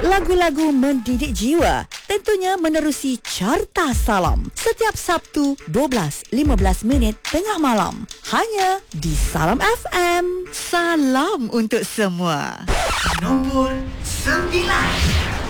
Lagu-lagu mendidik jiwa tentunya menerusi Carta Salam setiap Sabtu 12.15 tengah malam hanya di Salam FM. Salam untuk semua. Nombor 9.